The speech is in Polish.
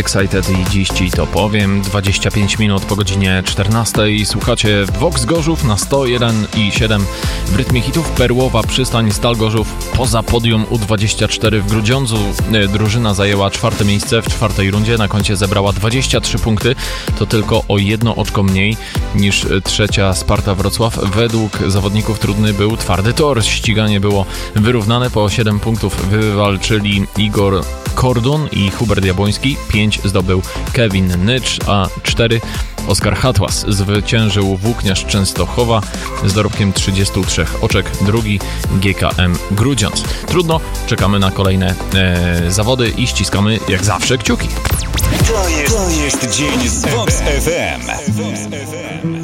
Excited i dziś Ci to powiem. 25 minut po godzinie 14. Słuchacie Vox Gorzów na 101,7 w rytmie hitów. Perłowa Przystań, Stal Gorzów poza podium U24 w Grudziądzu. Drużyna zajęła 4. miejsce w 4. rundzie. Na koncie zebrała 23 punkty. To tylko o 1 oczko mniej niż 3. Sparta Wrocław. Według zawodników trudny był twardy tor. Ściganie było wyrównane. Po 7 punktów wywalczyli Igor Kordun i Hubert Jabłoński. 5 zdobył Kevin Nycz, a 4 Oskar Hatłas. Zwyciężył Włókniarz Częstochowa z dorobkiem 33 oczek. Drugi GKM Grudziądz. Trudno, czekamy na kolejne zawody i ściskamy jak zawsze kciuki. To jest dzień z Vox FM.